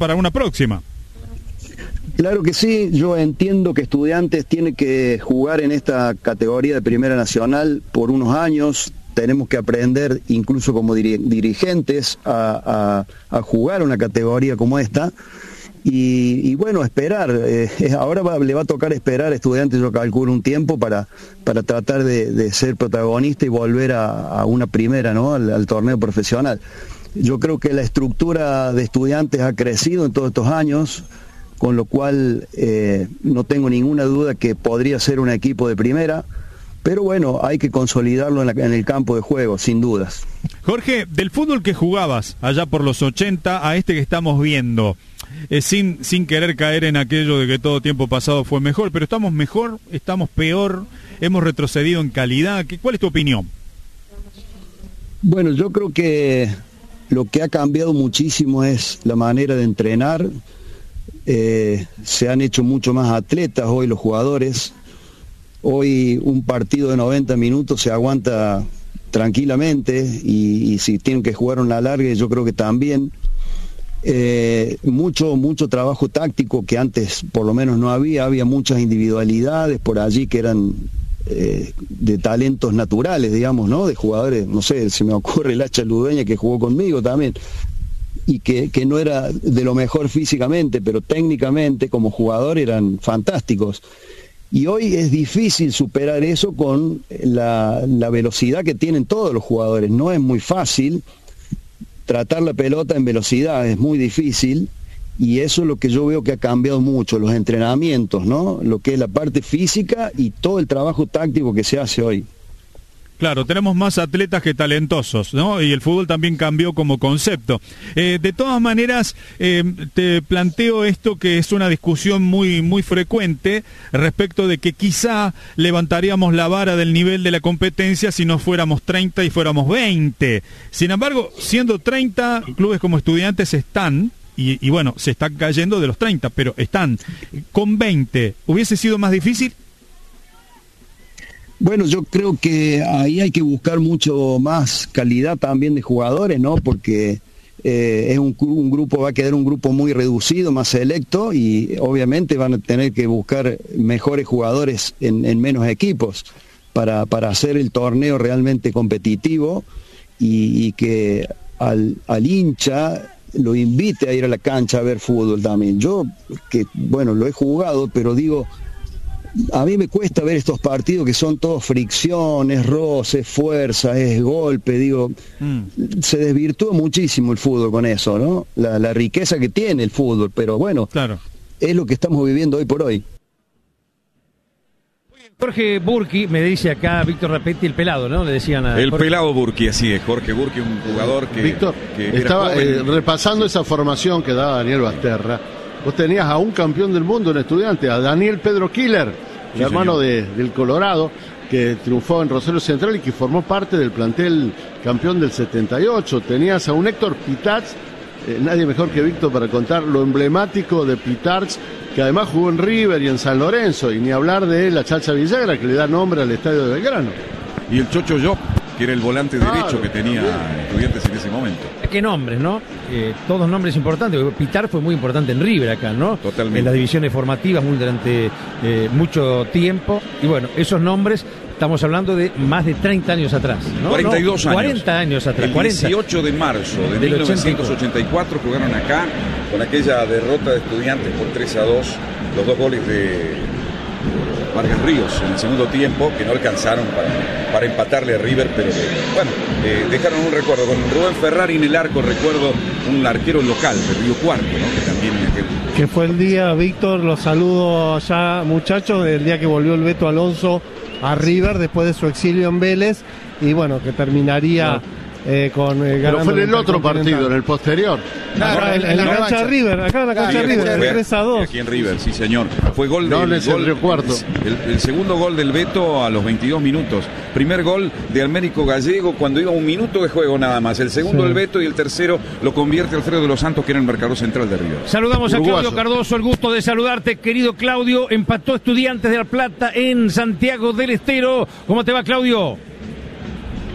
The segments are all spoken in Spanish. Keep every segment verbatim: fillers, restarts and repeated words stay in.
para una próxima. Claro que sí, yo entiendo que Estudiantes tiene que jugar en esta categoría de Primera Nacional por unos años. Tenemos que aprender, incluso como diri- dirigentes, a, a, a jugar una categoría como esta. Y, y bueno, esperar. Eh, ahora va, le va a tocar esperar a Estudiantes, yo calculo, un tiempo para, para tratar de, de ser protagonista y volver a, a una primera, ¿no? Al, al torneo profesional. Yo creo que la estructura de Estudiantes ha crecido en todos estos años, con lo cual eh, no tengo ninguna duda que podría ser un equipo de primera, pero bueno, hay que consolidarlo en, la, en el campo de juego, sin dudas. Jorge, del fútbol que jugabas allá por los ochenta a este que estamos viendo, eh, sin, sin querer caer en aquello de que todo tiempo pasado fue mejor, pero ¿estamos mejor? ¿Estamos peor? ¿Hemos retrocedido en calidad? ¿Qué, ¿Cuál es tu opinión? Bueno, yo creo que lo que ha cambiado muchísimo es la manera de entrenar. Eh, se han hecho mucho más atletas hoy los jugadores. Hoy un partido de noventa minutos se aguanta tranquilamente y, y si tienen que jugar una larga, yo creo que también. Eh, mucho, mucho trabajo táctico que antes por lo menos no había, había muchas individualidades por allí que eran eh, de talentos naturales, digamos, ¿no? De jugadores, no sé, se me ocurre el Hacha Ludueña que jugó conmigo también, y que, que no era de lo mejor físicamente, pero técnicamente como jugador eran fantásticos. Y hoy es difícil superar eso con la, la velocidad que tienen todos los jugadores. No es muy fácil tratar la pelota en velocidad, es muy difícil, y eso es lo que yo veo que ha cambiado mucho, los entrenamientos, ¿no? Lo que es la parte física y todo el trabajo táctico que se hace hoy. Claro, tenemos más atletas que talentosos, ¿no? Y el fútbol también cambió como concepto. Eh, de todas maneras, eh, te planteo esto que es una discusión muy, muy frecuente respecto de que quizá levantaríamos la vara del nivel de la competencia si no fuéramos treinta y fuéramos veinte. Sin embargo, siendo treinta, clubes como Estudiantes están, y, y bueno, se están cayendo de los treinta, pero están con veinte. ¿Hubiese sido más difícil? Bueno, yo creo que ahí hay que buscar mucho más calidad también de jugadores, ¿no? Porque eh, es un, un grupo, va a quedar un grupo muy reducido, más selecto, y obviamente van a tener que buscar mejores jugadores en, en menos equipos para, para hacer el torneo realmente competitivo y, y que al, al hincha lo invite a ir a la cancha a ver fútbol también. Yo, que bueno, lo he jugado, pero digo, a mí me cuesta ver estos partidos que son todos fricciones, roces, fuerza, es golpe, digo, mm. se desvirtúa muchísimo el fútbol con eso, ¿no? La, la riqueza que tiene el fútbol, pero bueno, claro, es lo que estamos viviendo hoy por hoy. Jorge Burki, me dice acá Víctor Rapetti, el pelado, ¿no? Le decían a El Jorge. pelado Burki, así es, Jorge Burki, un jugador que... Víctor, que estaba eh, repasando esa formación que daba Daniel Basterra. Vos tenías a un campeón del mundo en Estudiantes, a Daniel Pedro Killer, el sí, hermano de, del Colorado, que triunfó en Rosario Central y que formó parte del plantel campeón del setenta y ocho. Tenías a un Héctor Pitarch, eh, nadie mejor que Víctor para contar lo emblemático de Pitarch, que además jugó en River y en San Lorenzo, y ni hablar de la Chacha Villagra, que le da nombre al estadio de Belgrano. Y el Chocho Llop, que era el volante claro, derecho que tenía también Estudiantes en ese momento. ¿Qué nombres, no? Eh, todos nombres importantes. Pitar fue muy importante en River acá, ¿no? Totalmente. En las divisiones formativas muy durante eh, mucho tiempo. Y bueno, esos nombres, estamos hablando de más de treinta años atrás, ¿no? cuarenta y dos no, años. cuarenta años atrás. El cuarenta. dieciocho de marzo de mil novecientos ochenta y cuatro jugaron acá con aquella derrota de Estudiantes por tres a dos, los dos goles de Vargas Ríos en el segundo tiempo, que no alcanzaron para, para empatarle a River, pero que, bueno, eh, dejaron un recuerdo. Con Rubén Ferrari en el arco, recuerdo un arquero local de Río Cuarto, ¿no? Que también aquel... Que fue el día, Víctor, los saludo ya, muchachos, el día que volvió el Beto Alonso a River después de su exilio en Vélez, y bueno, que terminaría... No. Eh, con, eh, pero fue en el otro partido, en el posterior. Claro, en, en la, la cancha de River, acá en la cancha de River, el tres a dos. Aquí en River, sí señor. Fue gol del no, gol, el, cuarto. El, el segundo gol del Beto a los veintidós minutos. Primer gol de Américo Gallego cuando iba un minuto de juego nada más. El segundo sí. el Beto y el tercero lo convierte Alfredo de los Santos, que era el marcador central de River. Saludamos Uruguayo. A Claudio Cardoso, el gusto de saludarte, querido Claudio. Empató Estudiantes de La Plata en Santiago del Estero. ¿Cómo te va, Claudio?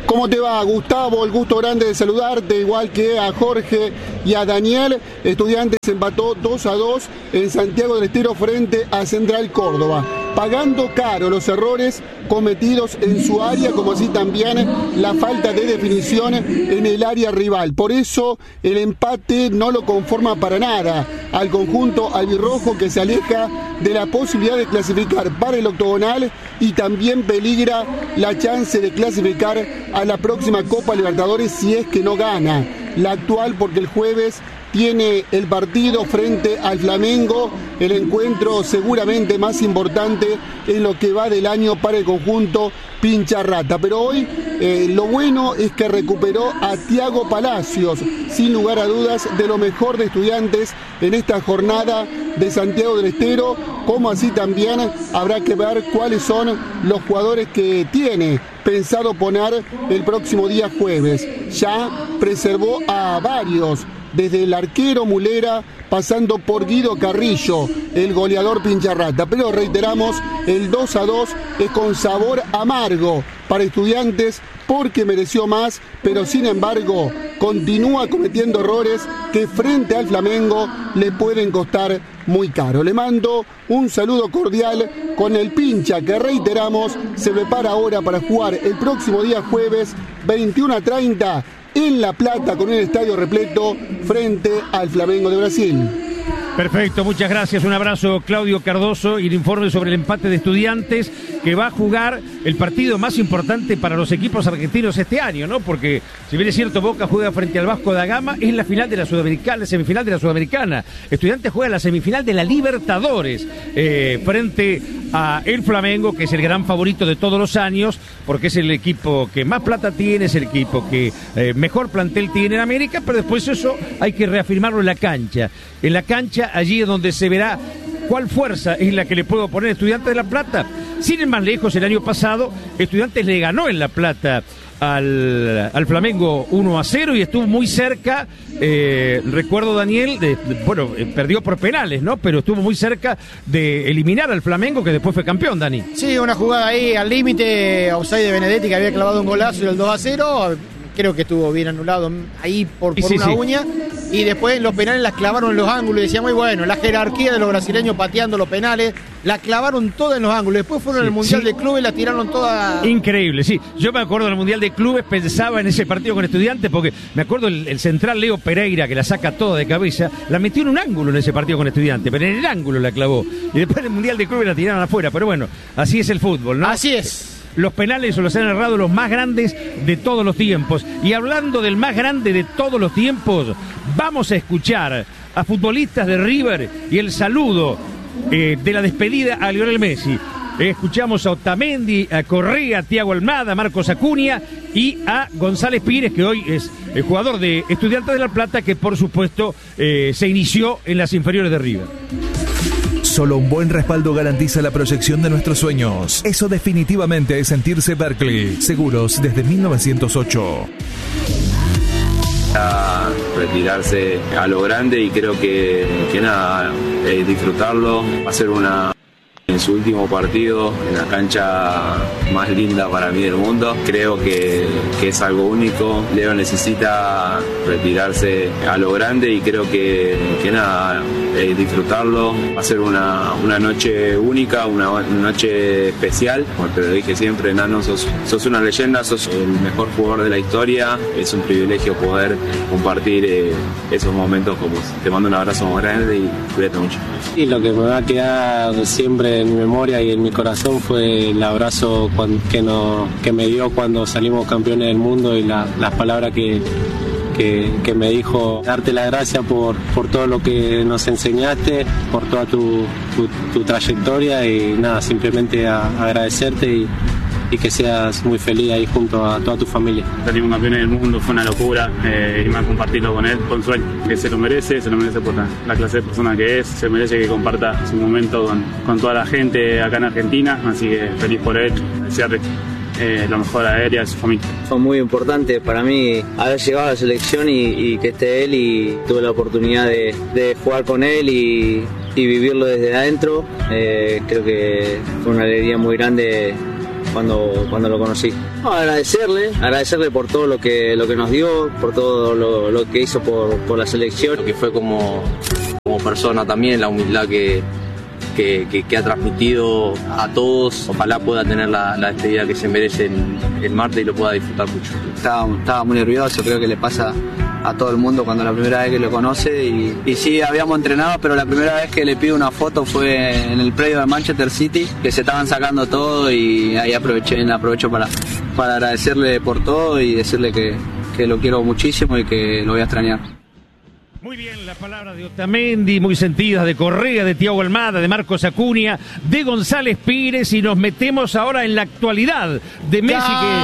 ¿Cómo te va, Gustavo? El gusto grande de saludarte, igual que a Jorge y a Daniel. Estudiantes empató dos a dos en Santiago del Estero frente a Central Córdoba, pagando caro los errores cometidos en su área, como así también la falta de definición en el área rival. Por eso el empate no lo conforma para nada al conjunto albirrojo, que se aleja de la posibilidad de clasificar para el octogonal y también peligra la chance de clasificar a la próxima Copa Libertadores si es que no gana la actual, porque el jueves tiene el partido frente al Flamengo, el encuentro seguramente más importante en lo que va del año para el conjunto Pincharrata. Pero hoy eh, lo bueno es que recuperó a Thiago Palacios, sin lugar a dudas de lo mejor de Estudiantes en esta jornada de Santiago del Estero, como así también habrá que ver cuáles son los jugadores que tiene pensado poner el próximo día jueves. Ya preservó a varios, desde el arquero Mulera, pasando por Guido Carrillo, el goleador Pincharrata. Pero reiteramos, el dos a dos es con sabor amargo para Estudiantes, porque mereció más, pero sin embargo continúa cometiendo errores que frente al Flamengo le pueden costar muy caro. Le mando un saludo cordial con el Pincha, que reiteramos se prepara ahora para jugar el próximo día jueves veintiuno a treinta en La Plata, con el estadio repleto frente al Flamengo de Brasil. Perfecto, muchas gracias. Un abrazo, Claudio Cardoso, y el informe sobre el empate de Estudiantes, que va a jugar el partido más importante para los equipos argentinos este año, ¿no? Porque, si bien es cierto, Boca juega frente al Vasco da Gama, es la final de la Sudamericana, la semifinal de la Sudamericana. Estudiantes juega la semifinal de la Libertadores, eh, frente a el Flamengo, que es el gran favorito de todos los años, porque es el equipo que más plata tiene, es el equipo que eh, mejor plantel tiene en América, pero después eso hay que reafirmarlo en la cancha. En la cancha, allí es donde se verá cuál fuerza es la que le puedo poner a Estudiantes de La Plata. Sin ir más lejos, el año pasado Estudiantes le ganó en La Plata al, al Flamengo uno a cero y estuvo muy cerca, eh, recuerdo, Daniel, de, de, bueno, eh, perdió por penales, ¿no? Pero estuvo muy cerca de eliminar al Flamengo, que después fue campeón, Dani. Sí, una jugada ahí al límite, offside de Benedetti, que había clavado un golazo, y el dos a cero, creo que estuvo bien anulado ahí por, por sí, una sí. uña. Y después los penales las clavaron en los ángulos, y decía muy bueno, la jerarquía de los brasileños pateando los penales, la clavaron todas en los ángulos. Después fueron sí, al Mundial sí. de Clubes y la tiraron todas. Increíble, sí. Yo me acuerdo del Mundial de Clubes, pensaba en ese partido con Estudiantes, porque me acuerdo el, el central Leo Pereira, que la saca toda de cabeza, la metió en un ángulo en ese partido con Estudiantes, pero en el ángulo la clavó. Y después del Mundial de Clubes la tiraron afuera. Pero bueno, así es el fútbol, ¿no? Así es. Los penales los han errado los más grandes de todos los tiempos. Y hablando del más grande de todos los tiempos, vamos a escuchar a futbolistas de River y el saludo eh, de la despedida a Lionel Messi. Eh, escuchamos a Otamendi, a Correa, a Thiago Almada, a Marcos Acuña y a González Pires, que hoy es el jugador de Estudiantes de La Plata, que por supuesto eh, se inició en las inferiores de River. Solo un buen respaldo garantiza la proyección de nuestros sueños. Eso definitivamente es sentirse Berkeley. Seguros desde mil novecientos ocho. A retirarse a lo grande, y creo que, que nada, eh, disfrutarlo. Va a ser una... en su último partido en la cancha más linda para mí del mundo. Creo que, que es algo único. Leo necesita retirarse a lo grande, y creo que, que nada, eh, disfrutarlo. Va a ser una, una noche única, una, una noche especial. Como te lo dije siempre, Nano, sos, sos una leyenda, sos el mejor jugador de la historia. Es un privilegio poder compartir eh, esos momentos con vos. Te mando un abrazo muy grande y cuídate mucho. Y lo que me va a quedar siempre en mi memoria y en mi corazón fue el abrazo que, no, que me dio cuando salimos campeones del mundo, y la, las palabras que, que, que me dijo: darte las gracias por, por todo lo que nos enseñaste, por toda tu, tu, tu trayectoria, y nada, simplemente a, agradecerte y, y que seas muy feliz ahí junto a toda tu familia. Salimos campeones del mundo, fue una locura, eh, y más compartirlo con él, con sueño, que se lo merece, se lo merece por la, la clase de persona que es, se merece que comparta su momento con, con toda la gente acá en Argentina, así que feliz por él, desearle eh, lo mejor a él y a su familia. Fue muy importante para mí haber llegado a la selección y, y que esté él, y tuve la oportunidad de, de jugar con él y, y vivirlo desde adentro. Eh, creo que fue una alegría muy grande cuando, cuando lo conocí. No, agradecerle, agradecerle por todo lo que, lo que nos dio, por todo lo, lo que hizo por, por la selección. Lo que fue como, como persona también, la humildad que, que, que, que ha transmitido a todos. Ojalá pueda tener la, la despedida que se merece el, el martes y lo pueda disfrutar mucho. Estaba, estaba muy nervioso, creo que le pasa a todo el mundo cuando la primera vez que lo conoce y, y sí, habíamos entrenado, pero la primera vez que le pido una foto fue en el predio de Manchester City, que se estaban sacando todo y ahí aproveché, aprovecho para, para agradecerle por todo y decirle que, que lo quiero muchísimo y que lo voy a extrañar. Muy bien, la palabra de Otamendi, muy sentidas, de Correa, de Thiago Almada, de Marcos Acuña, de González Pires, y nos metemos ahora en la actualidad de Messi.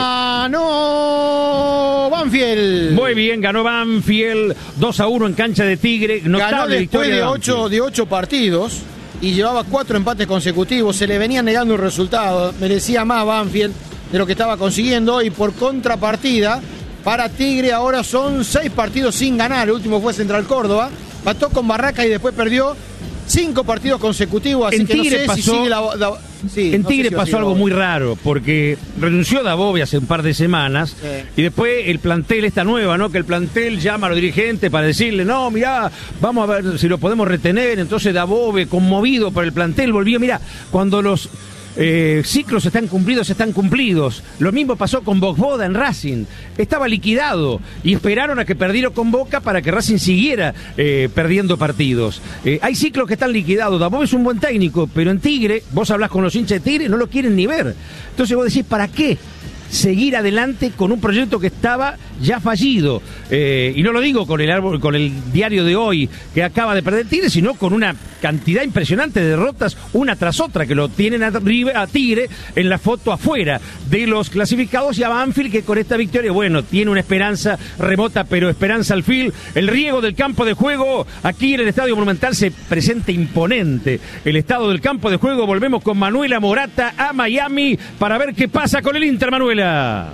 Ganó Banfield. Muy bien, ganó Banfield dos a uno en cancha de Tigre. Notable ganó después victoria de ocho, de ocho partidos y llevaba cuatro empates consecutivos. Se le venía negando un resultado. Merecía más Banfield de lo que estaba consiguiendo y por contrapartida, para Tigre ahora son seis partidos sin ganar. El último fue Central Córdoba. Pató con Barraca y después perdió cinco partidos consecutivos. Así en que Tigre no sé pasó, si sigue la, la, sí, en no Tigre sé si pasó algo muy raro, porque renunció Dabove hace un par de semanas, sí. Y después el plantel, esta nueva, ¿no? Que el plantel llama a los dirigentes para decirle, no, mirá, vamos a ver si lo podemos retener. Entonces Dabove, conmovido por el plantel, volvió, mirá, cuando los Eh, ciclos están cumplidos, están cumplidos. Lo mismo pasó con Boxboda en Racing. Estaba liquidado y esperaron a que perdiera con Boca para que Racing siguiera eh, perdiendo partidos. Eh, hay ciclos que están liquidados. Dabove es un buen técnico, pero en Tigre, vos hablás con los hinchas de Tigre, no lo quieren ni ver. Entonces vos decís, ¿para qué seguir adelante con un proyecto que estaba ya fallido? Eh, y no lo digo con el árbol, con el diario de hoy que acaba de perder Tigre, sino con una cantidad impresionante de derrotas una tras otra, que lo tienen a, a Tigre en la foto afuera de los clasificados, y a Banfield, que con esta victoria, bueno, tiene una esperanza remota, pero esperanza al fin. El riego del campo de juego aquí en el Estadio Monumental se presenta imponente. El estado del campo de juego, volvemos con Manuela Morata a Miami para ver qué pasa con el Inter. Manuela.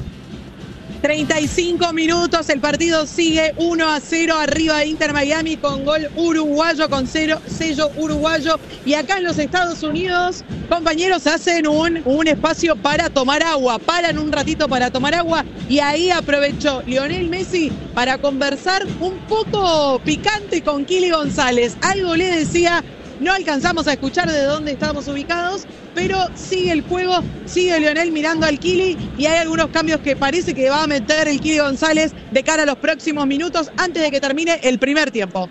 treinta y cinco minutos, el partido sigue uno a cero arriba de Inter Miami con gol uruguayo, con cero, sello uruguayo. Y acá en los Estados Unidos, compañeros, hacen un, un espacio para tomar agua, paran un ratito para tomar agua, y ahí aprovechó Lionel Messi para conversar un poco picante con Kili González. Algo le decía, no alcanzamos a escuchar de dónde estábamos ubicados, pero sigue el juego, sigue Lionel mirando al Kili, y hay algunos cambios que parece que va a meter el Kili González de cara a los próximos minutos antes de que termine el primer tiempo.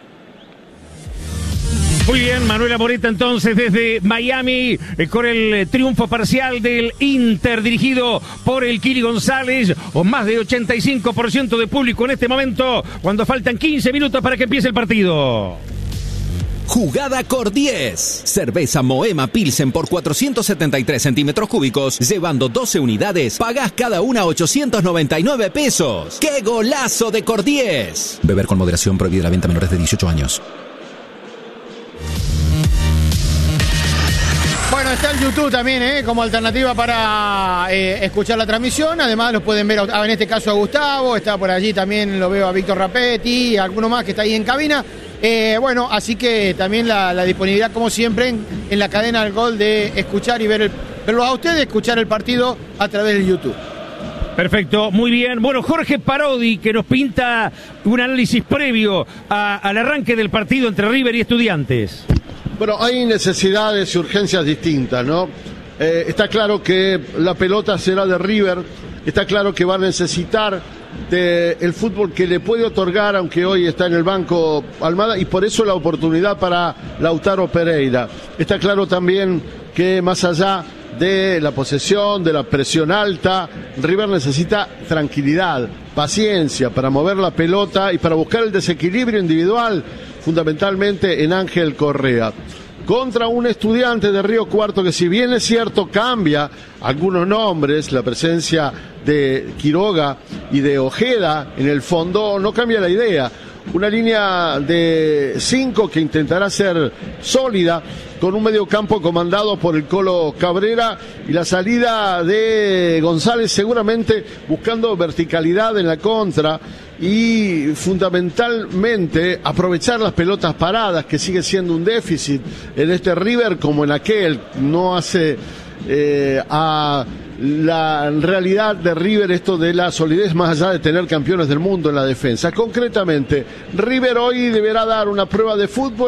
Muy bien, Manuela Moreta entonces desde Miami, eh, con el triunfo parcial del Inter dirigido por el Kili González, o más de ochenta y cinco por ciento de público en este momento, cuando faltan quince minutos para que empiece el partido. Jugada Cor diez. Cerveza Moema Pilsen por cuatrocientos setenta y tres centímetros cúbicos, llevando doce unidades, pagás cada una ochocientos noventa y nueve pesos. ¡Qué golazo de Cor diez! Beber con moderación, prohibida la venta a menores de dieciocho años. Bueno, está el YouTube también, ¿eh? Como alternativa para eh, escuchar la transmisión. Además, los pueden ver, a, en este caso a Gustavo, está por allí también, lo veo a Víctor Rapetti, a alguno más que está ahí en cabina. Eh, bueno, así que también la, la disponibilidad, como siempre, en, en la cadena del gol, de escuchar y ver el, verlos a ustedes, escuchar el partido a través del YouTube. Perfecto, muy bien. Bueno, Jorge Parodi, que nos pinta un análisis previo a, al arranque del partido entre River y Estudiantes. Bueno, hay necesidades y urgencias distintas, ¿no? Eh, está claro que la pelota será de River, está claro que va a necesitar del fútbol que le puede otorgar, aunque hoy está en el banco Almada, y por eso la oportunidad para Lautaro Pereira. Está claro también que más allá de la posesión, de la presión alta, River necesita tranquilidad, paciencia para mover la pelota y para buscar el desequilibrio individual, fundamentalmente en Ángel Correa. Contra un Estudiante de Río Cuarto que, si bien es cierto, cambia algunos nombres, la presencia de Quiroga y de Ojeda en el fondo no cambia la idea. Una línea de cinco que intentará ser sólida, con un mediocampo comandado por el Colo Cabrera, y la salida de González seguramente buscando verticalidad en la contra y fundamentalmente aprovechar las pelotas paradas, que sigue siendo un déficit en este River como en aquel. No hace eh, a la realidad de River, esto de la solidez más allá de tener campeones del mundo en la defensa. Concretamente, River hoy deberá dar una prueba de fútbol